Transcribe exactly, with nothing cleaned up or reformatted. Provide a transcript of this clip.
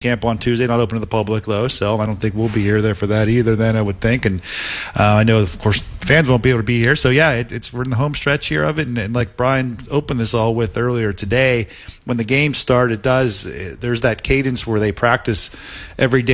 camp on Tuesday, not open to the public though, so I don't think we'll be here there for that either then, I would think. And uh, I know, of course, fans won't be able to be here. So yeah, it, it's we're in the home stretch here of it, and, and like Brian opened this all with earlier today, when the games start, it does there's that cadence where they practice every day